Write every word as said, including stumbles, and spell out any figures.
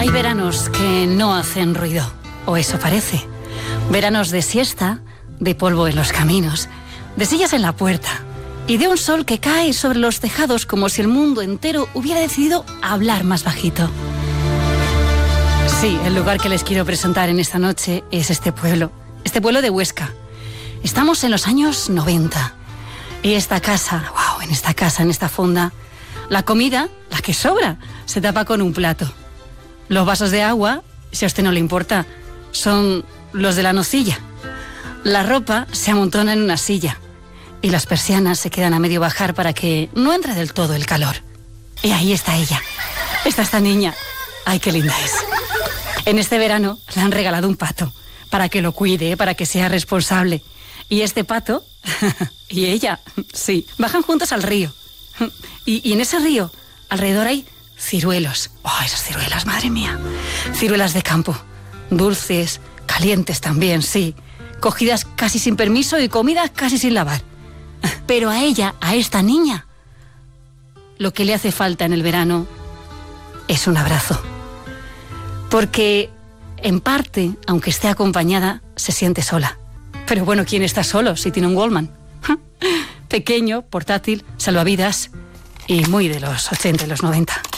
Hay veranos que no hacen ruido, o eso parece. Veranos de siesta, de polvo en los caminos, de sillas en la puerta y de un sol que cae sobre los tejados como si el mundo entero hubiera decidido hablar más bajito. Sí, el lugar que les quiero presentar en esta noche es este pueblo, este pueblo de Huesca. Estamos en los años noventa y esta casa, wow, en esta casa, en esta fonda, la comida, la que sobra, se tapa con un plato. Los vasos de agua, si a usted no le importa, son los de la nocilla. La ropa se amontona en una silla y las persianas se quedan a medio bajar para que no entre del todo el calor. Y ahí está ella, está esta niña. ¡Ay, qué linda es! En este verano le han regalado un pato para que lo cuide, para que sea responsable. Y este pato y ella, sí, bajan juntos al río. Y, y en ese río, alrededor hay ciruelos. ¡Oh, esas ciruelas, madre mía! Ciruelas de campo, dulces, calientes también, sí. Cogidas casi sin permiso y comidas casi sin lavar. Pero a ella, a esta niña, lo que le hace falta en el verano es un abrazo. Porque, en parte, aunque esté acompañada, se siente sola. Pero bueno, ¿quién está solo si tiene un Walkman? Pequeño, portátil, salvavidas y muy de los ochenta y los noventa.